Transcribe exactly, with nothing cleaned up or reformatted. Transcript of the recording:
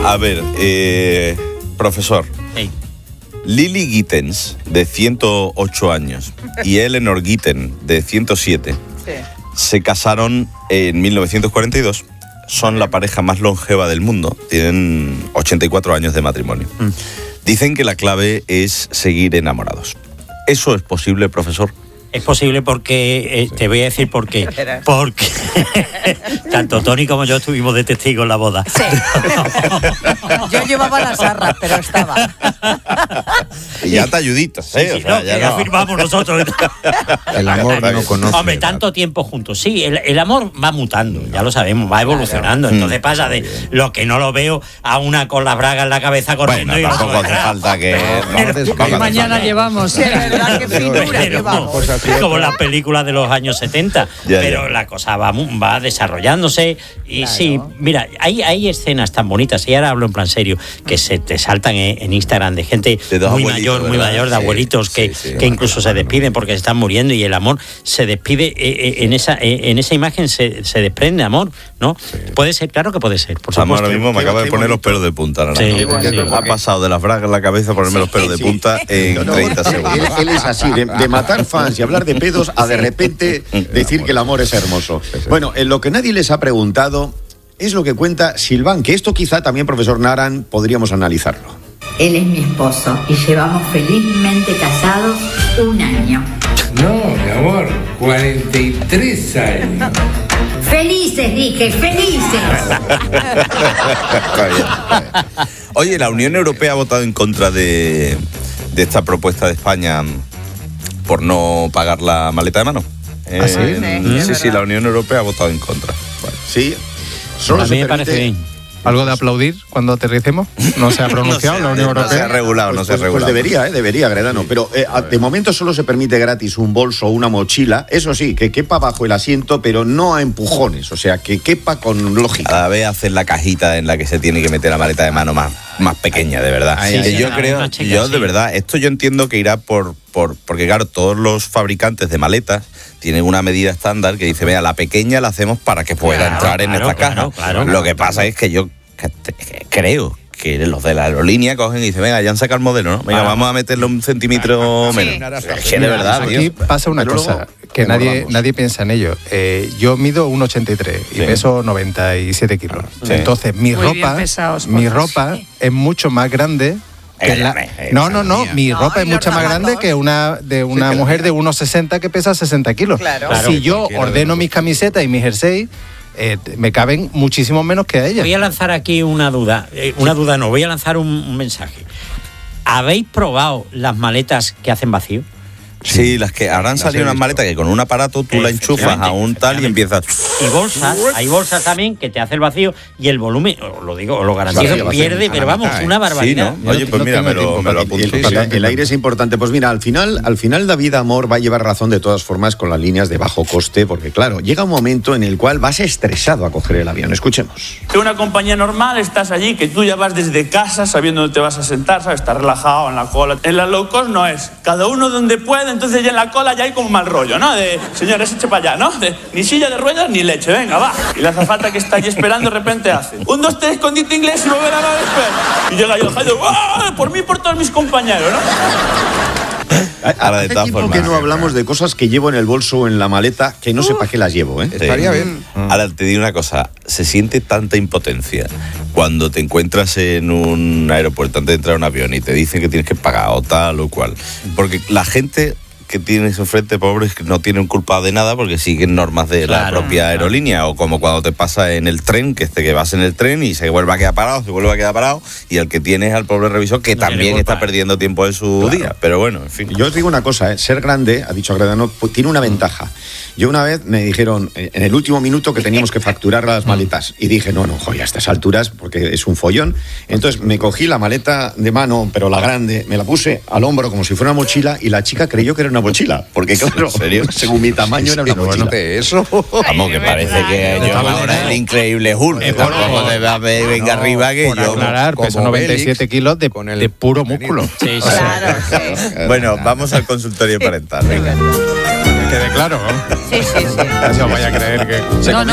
A ver, eh, profesor. Hey. Lily Gittens, de ciento ocho años, y Eleanor Gitten, de ciento siete, sí. se casaron en mil novecientos cuarenta y dos. Son la pareja más longeva del mundo. Tienen ochenta y cuatro años de matrimonio. Mm. Dicen que la clave es seguir enamorados. ¿Eso es posible, profesor? Es posible porque, eh, te voy a decir por qué. Porque tanto Tony como yo estuvimos de testigos en la boda. Sí. Yo llevaba las arras, pero estaba. Y ya te ayuditas, ¿eh? Sí, sí, o sea, no, ya ya no. firmamos nosotros. El amor no conoce. Hombre, tanto tiempo juntos. Sí, el, el amor va mutando, ya lo sabemos, va evolucionando. Claro. Entonces pasa de lo que no lo veo a una con las bragas en la cabeza corriendo. Bueno, y tampoco hace falta que... No, no, mañana llevamos, sí, es verdad, qué figura llevamos. Como las películas de los años setenta, ya, pero ya. la cosa va, va desarrollándose y claro. sí, mira, hay, hay escenas tan bonitas, y ahora hablo en plan serio, que se te saltan en, en Instagram de gente de muy mayor, muy ¿verdad? mayor, de sí, abuelitos que, sí, sí, que incluso se despiden porque se están muriendo y el amor se despide, eh, en esa eh, en esa imagen se, se desprende amor, ¿no? Sí. Puede ser, claro que puede ser, por supuesto. Ahora mismo me acaba de poner los pelos de punta, ¿no? Sí, sí, sí. Ha pasado de las bragas en la cabeza a ponerme sí, los pelos de punta sí. en treinta segundos. Él, él es así, de, de matar fans y hablar de pedos a de repente decir que el amor es hermoso. Bueno, en lo que nadie les ha preguntado es lo que cuenta Silván, que esto quizá también, profesor Naran, podríamos analizarlo. Él es mi esposo y llevamos felizmente casados un año. No, mi amor, cuarenta y tres años. Felices, dije, felices. Está bien, está bien. Oye, la Unión Europea ha votado en contra de, de esta propuesta de España por no pagar la maleta de mano. Eh, ¿Ah, sí? Sí, sí, sí, la Unión Europea ha votado en contra. Bueno, sí. Solo a mí me parece bien. ¿Algo de aplaudir cuando aterricemos? ¿No se ha pronunciado no se, la Unión Europea? No se ha regulado, no pues, se ha regulado. Pues debería, eh, debería, Gredano. Pero eh, de momento solo se permite gratis un bolso o una mochila. Eso sí, que quepa bajo el asiento, pero no a empujones. O sea, que quepa con lógica. Cada vez hacer la cajita en la que se tiene que meter la maleta de mano más, más pequeña, de verdad. Sí, sí, yo sí, creo, chica, yo sí. de verdad, esto yo entiendo que irá por, por... Porque claro, todos los fabricantes de maletas tienen una medida estándar que dice, vea, la pequeña la hacemos para que pueda claro, entrar en claro, esta claro, caja. claro, Lo que pasa es que yo creo que los de la aerolínea cogen y dicen, venga, ya han sacado el modelo, ¿no? Venga, ah, vamos a meterle un centímetro sí. menos. Sí. Es que de verdad, aquí tío. Aquí pasa una Pero cosa, luego, que nadie, nadie piensa en ello. Eh, yo mido uno ochenta y tres y sí. peso noventa y siete kilos. Sí. Entonces, mi Muy ropa, pesados, mi ropa sí. es mucho más grande. Que la... No, no, no, mi no, ropa es mucho más grande que una de una sí, mujer de uno sesenta que pesa sesenta kilos. Claro. Claro, si yo ordeno mis camisetas y mis jerseys, Eh, me caben muchísimo menos que a ella. Voy a lanzar aquí una duda, eh, una duda no, voy a lanzar un, un mensaje. ¿Habéis probado las maletas que hacen vacío? Sí, las que habrán salido unas maletas que con un aparato tú la enchufas a un tal y empiezas. Y bolsas, hay bolsas también que te hace el vacío y el volumen, os lo digo, os lo garantizo, vacío, pierde, vacío, pero vamos, una barbaridad. Sí, ¿no? Oye, pues no mira, me lo, me lo apunto. El, el, el aire es importante. Pues mira, al final, al final David Amor va a llevar razón de todas formas con las líneas de bajo coste, porque claro, llega un momento en el cual vas estresado a coger el avión. Escuchemos. Que una compañía normal, estás allí, que tú ya vas desde casa sabiendo dónde te vas a sentar, ¿sabes? Estás relajado en la cola. En la low cost no es. Cada uno donde puede, entonces ya en la cola ya hay como mal rollo, ¿no? De, señores, eche para allá, ¿no? De, ni silla de ruedas ni leche, venga, va. Y la azafata que está allí esperando de repente hace un, dos, tres, escondite inglés y volver a la espera. Y llega yo, yo ¡ah! Por mí y por todos mis compañeros, ¿no? Ahora, de todas formas, que no hablamos de cosas que llevo en el bolso o en la maleta que no uh, sepa que las llevo, ¿eh? Sí. Estaría bien. Ahora te digo una cosa, se siente tanta impotencia cuando te encuentras en un aeropuerto antes de entrar a un avión y te dicen que tienes que pagar o tal o cual. Porque la gente que tienes enfrente, pobres, que no tienen culpa de nada porque siguen normas de claro, la propia aerolínea, claro. O como cuando te pasa en el tren, que, este, que vas en el tren y se vuelve a quedar parado, se vuelve a quedar parado, y el que tienes al pobre revisor que no también está perdiendo tiempo de su claro. día, pero bueno, en fin. Yo os digo una cosa, ¿eh? Ser grande, ha dicho Gredano, tiene una ventaja. Yo una vez me dijeron, en el último minuto, que teníamos que facturar las maletas, y dije, no, no, joder, a estas alturas, porque es un follón. Entonces me cogí la maleta de mano, pero la grande, me la puse al hombro como si fuera una mochila, y la chica creyó que era una mochila, porque claro, ¿en serio? Según mi tamaño era una mochila. Bueno, eso. Vamos, que parece que yo ahora el increíble Hulk, que tampoco debe venga arriba que por yo. Aclarar, peso noventa y siete kilos de, el, de puro músculo. Sí, sí. Claro, sí. Bueno, vamos al consultorio parental. Venga. Quede claro, ¿no? Sí, sí, sí. No vaya a creer que... No, no.